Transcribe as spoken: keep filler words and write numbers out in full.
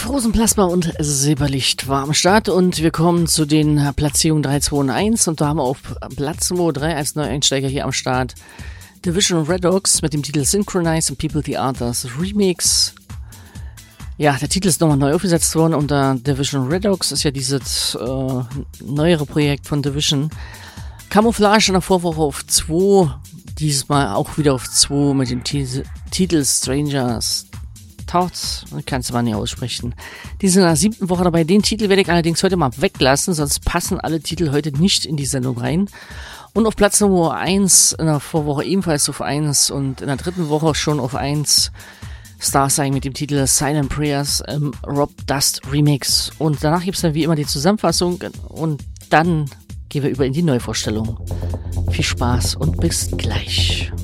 Frozen Plasma und Silberlicht war am Start und wir kommen zu den Platzierungen drei, zwei und eins und da haben wir auf Platz Nummer drei als Neueinsteiger hier am Start Division Redox mit dem Titel Synchronize and People the Others Remix. Ja, der Titel ist nochmal neu aufgesetzt worden unter Division Redox, ist ja dieses äh, neuere Projekt von Division. Camouflage in der Vorwoche auf zwei, diesmal auch wieder auf zwei mit dem T- Titel Strangers Thoughts, kannst du mal nicht aussprechen. Die sind in der siebten Woche dabei. Den Titel werde ich allerdings heute mal weglassen, sonst passen alle Titel heute nicht in die Sendung rein. Und auf Platz Nummer eins in der Vorwoche ebenfalls auf eins und in der dritten Woche schon auf eins Starsign mit dem Titel Silent Prayers im Rob Dust Remix. Und danach gibt es dann wie immer die Zusammenfassung und dann gehen wir über in die Neuvorstellung. Viel Spaß und bis gleich.